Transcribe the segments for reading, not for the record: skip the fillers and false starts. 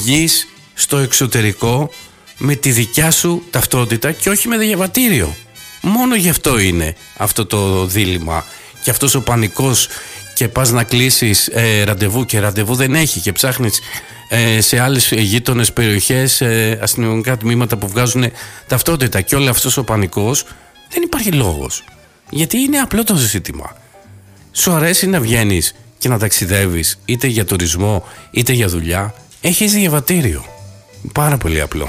βγεις στο εξωτερικό με τη δικιά σου ταυτότητα και όχι με διαβατήριο. Μόνο γι' αυτό είναι αυτό το δίλημμα και αυτός ο πανικός, και πας να κλείσεις ραντεβού και ραντεβού δεν έχει και ψάχνεις σε άλλες γείτονες περιοχές αστυνομικά τμήματα που βγάζουν ταυτότητα και όλο αυτός ο πανικός. Δεν υπάρχει λόγος, γιατί είναι απλό το ζήτημα. Σου αρέσει να βγαίνεις και να ταξιδεύεις, είτε για τουρισμό είτε για δουλειά, έχεις διαβατήριο. Πάρα πολύ απλό.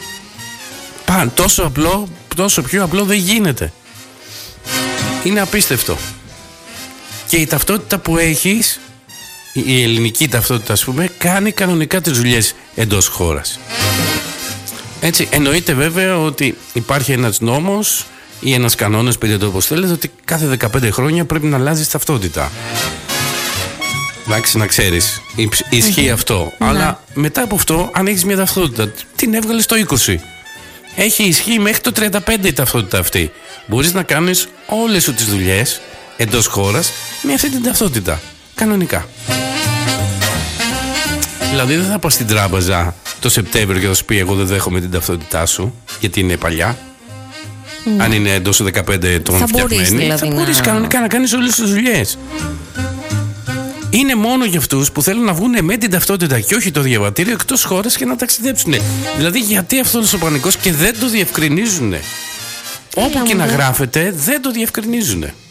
Τόσο απλό, τόσο πιο απλό δεν γίνεται. Είναι απίστευτο. Και η ταυτότητα που έχεις, η ελληνική ταυτότητα ας πούμε, κάνει κανονικά τις δουλειές εντός χώρας. Έτσι, εννοείται βέβαια ότι υπάρχει ένας νόμος ή ένας κανόνας, πείτε το όπως θέλετε, ότι κάθε 15 χρόνια πρέπει να αλλάζεις ταυτότητα. Εντάξει, να ξέρεις, ισχύει αυτό. Αλλά μετά από αυτό, αν έχεις μια ταυτότητα, την έβγαλες το 20. Έχει ισχύει μέχρι το 35 η ταυτότητα αυτή. Μπορείς να κάνεις όλες σου τις δουλειές εντός χώρας με αυτή την ταυτότητα. Κανονικά. Δηλαδή δεν θα πας στην τράπεζα το Σεπτέμβριο και θα σου πει εγώ δεν δέχομαι την ταυτότητά σου γιατί είναι παλιά. Αν είναι εντός 15 ετών φτιαγμένη, δηλαδή, θα μπορείς κανονικά να κάνεις όλες τις δουλειές. Είναι μόνο για αυτούς που θέλουν να βγουν με την ταυτότητα και όχι το διαβατήριο εκτός χώρας και να ταξιδέψουν. Δηλαδή γιατί αυτός ο πανικός και δεν το διευκρινίζουν. Όπου και να γράφεται δεν το διευκρινίζουν.